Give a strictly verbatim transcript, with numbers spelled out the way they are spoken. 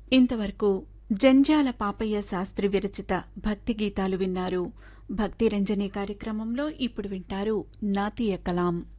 ఇంతవరకు జంజాల పాపయ్య శాస్త్రి విరచిత భక్తి గీతాలు విన్నారు. భక్తి రంజని కార్యక్రమంలో ఇప్పుడు వింటారు నాతీయ కలాం.